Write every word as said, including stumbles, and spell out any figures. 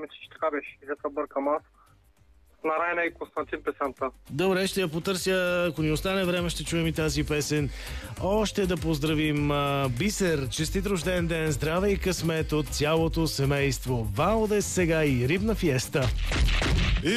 мисля, че така беше. И затова бъркам аз. На Райна и Константин песента. Добре, ще я потърся. Ако ни остане време, ще чуем и тази песен. Още да поздравим а, Бисер. Честит рожден ден, здраве и късмет от цялото семейство. Валдес сега и рибна фиеста.